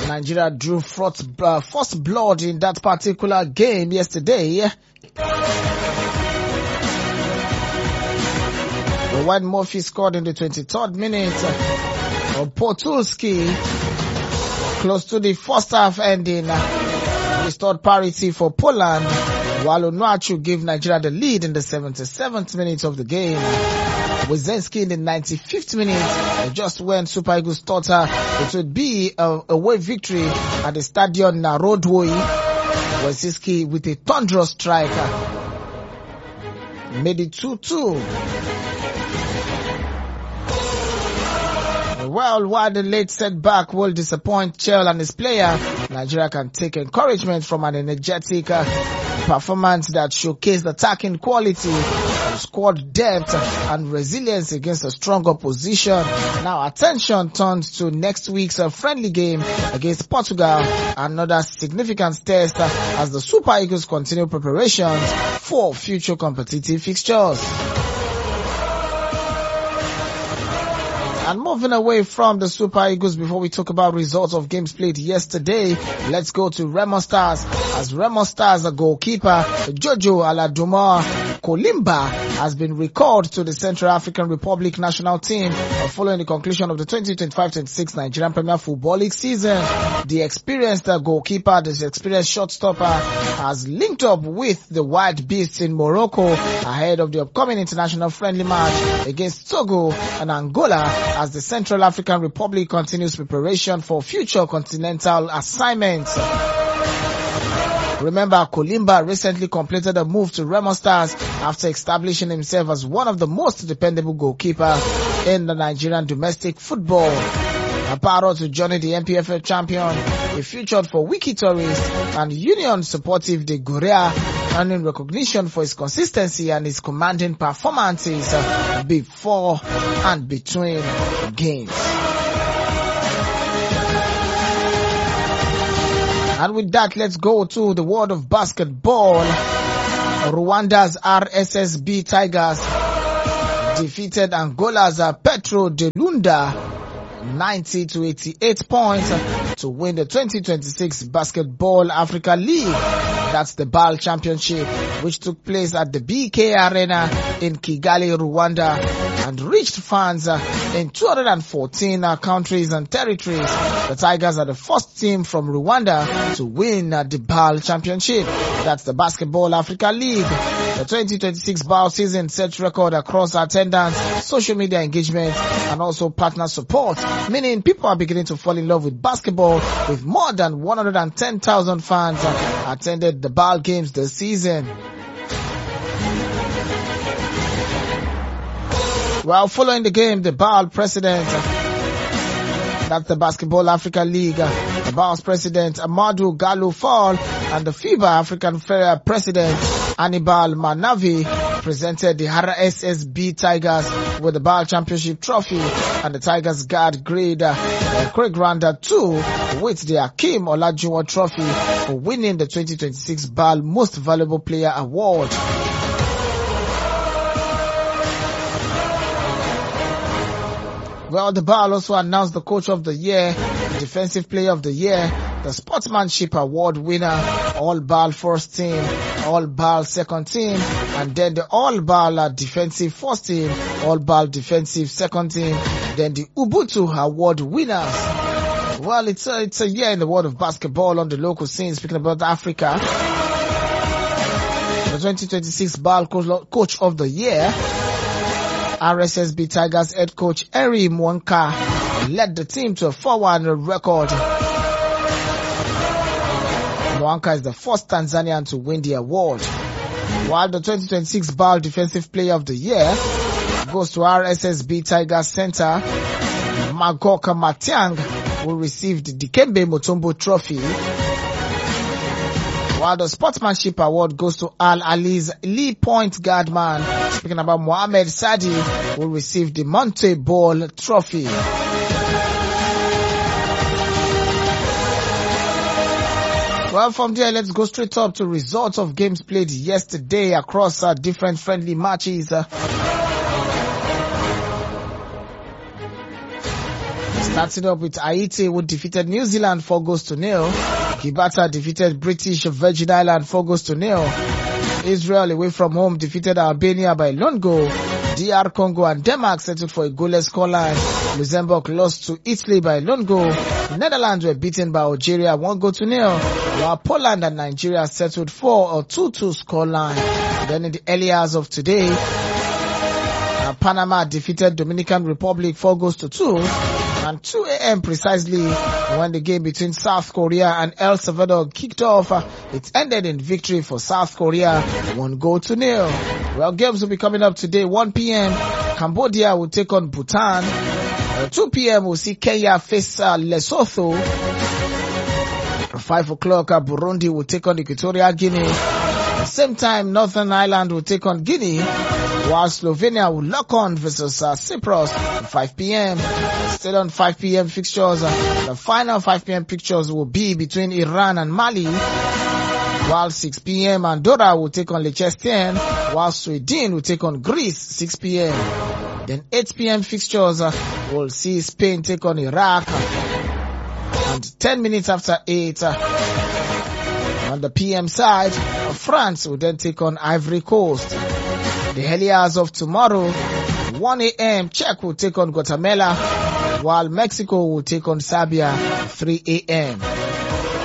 Nigeria drew first blood in that particular game yesterday. When Murphy scored in the 23rd minute, Potulski, close to the first half ending, restored parity for Poland, while Onuachu gave Nigeria the lead in the 77th minute of the game. Wyszynski in the 95th minute, just when Super Eagles thought it would be a away victory at the Stadion Narodowy. Wyszynski with a thunderous strike made it 2-2. Well, while the late setback will disappoint Chell and his player, Nigeria can take encouragement from an energetic performance that showcased attacking quality, squad depth and resilience against a strong opposition. Now attention turns to next week's friendly game against Portugal, another significant test as the Super Eagles continue preparations for future competitive fixtures. And moving away from the Super Eagles, before we talk about results of games played yesterday, let's go to Remo Stars. As Remo Stars goalkeeper Jojo Aladuma Kolimba has been recalled to the Central African Republic national team following the conclusion of the 2025-26 Nigerian Premier Football League season. The experienced goalkeeper, the experienced shotstopper, has linked up with the White Beasts in Morocco ahead of the upcoming international friendly match against Togo and Angola, as the Central African Republic continues preparation for future continental assignments. Remember, Kolimba recently completed a move to Remo Stars after establishing himself as one of the most dependable goalkeepers in the Nigerian domestic football. Apart to joining the NPFL champion, he featured for Wiki Tourist and Union Sportive de Gorea, earning recognition for his consistency and his commanding performances before and between games. And with that, let's go to the world of basketball. Rwanda's RSSB Tigers defeated Angola's Petro de Lunda 90-88 points to win the 2026 Basketball Africa League. That's the BAL Championship, which took place at the BK Arena in Kigali, Rwanda, and reached fans in 214 countries and territories. The Tigers are the first team from Rwanda to win the BAL Championship. That's the Basketball Africa League. The 2026 BAL season sets record across attendance, social media engagement, and also partner support, meaning people are beginning to fall in love with basketball, with more than 110,000 fans attended the BAL games this season. Well, following the game, the BAL president, that's the Basketball Africa League, the BAL's president Amadou Gallo Fall and the FIBA African Fair president Anibal Manavi presented the RSSB Tigers with the BAL Championship trophy and the Tigers guard grade Craig Randa 2 with the Akeem Olajuwon trophy for winning the 2026 BAL Most Valuable Player Award. Well, the BAL also announced the Coach of the Year, the Defensive Player of the Year, the Sportsmanship Award winner, All BAL First Team, All BAL Second Team, and then the All BAL Defensive First Team, All BAL Defensive Second Team, then the Ubuntu Award winners. Well, it's a year in the world of basketball on the local scene. Speaking about Africa, the 2026 BAL Coach of the Year, RSSB Tigers head coach Eri Mwanka led the team to a 4-1 record. Mwanka is the first Tanzanian to win the award. While the 2026 BAL Defensive Player of the Year goes to RSSB Tigers center Magoka Matiang, who received the Dikembe Mutombo Trophy. While the Sportsmanship Award goes to Al Ali's Lee Point guard man, speaking about Mohamed Sadi, who received the Monte Ball Trophy. Well, from there, let's go straight up to results of games played yesterday across different friendly matches. Starting up with Haiti, who defeated New Zealand 4-0. Gibraltar defeated British Virgin Island 4-0. Israel away from home defeated Albania by lone goal. DR Congo and Denmark settled for a goalless scoreline. Luxembourg lost to Italy by lone goal. Netherlands were beaten by Algeria 1-0, while Poland and Nigeria settled for a 2-2 scoreline. Then in the early hours of today, Panama defeated Dominican Republic 4-2. And 2 a.m. precisely, when the game between South Korea and El Salvador kicked off, it ended in victory for South Korea 1-0. Well, games will be coming up today. 1 p.m. Cambodia will take on Bhutan. 2 p.m. we'll see Kenya face Lesotho. 5 o'clock, Burundi will take on Equatorial Guinea. At the same time, Northern Ireland will take on Guinea, while Slovenia will lock on versus Cyprus at 5 p.m. Still on 5 p.m. fixtures, the final 5 p.m. fixtures will be between Iran and Mali, while 6 p.m. Andorra will take on Liechtenstein, while Sweden will take on Greece 6 p.m. Then 8 p.m. fixtures will see Spain take on Iraq, and 10 minutes after 8 on the PM side, France will then take on Ivory Coast. The early hours of tomorrow, 1 a.m. Czech will take on Guatemala, while Mexico will take on Serbia 3 a.m.